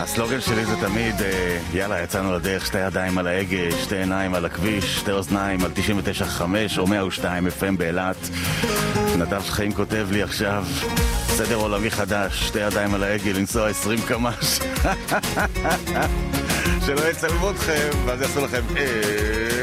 הסלוגן שלי זה תמיד, יאללה, יצאנו לדרך, שתי ידיים על ההגה, שתי עיניים על הכביש, שתי אוזניים על 99.5 או 102 FM באילת. נדב חיים כותב לי עכשיו, סדר עולמי חדש, שתי ידיים על ההגה, לנסוע 20 קמ"ש. שלא יצלמו אתכם, ואז יעשו לכם